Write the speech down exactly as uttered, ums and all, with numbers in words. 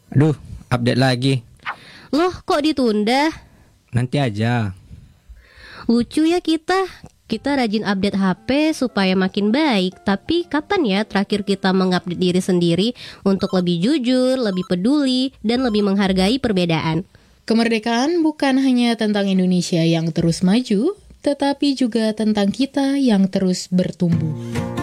Aduh, update lagi. Loh, kok ditunda? Nanti aja. Lucu ya kita. Kita rajin update H P supaya makin baik. Tapi kapan ya terakhir kita mengupdate diri sendiri untuk lebih jujur, lebih peduli, dan lebih menghargai perbedaan? Kemerdekaan bukan hanya tentang Indonesia yang terus maju, tetapi juga tentang kita yang terus bertumbuh.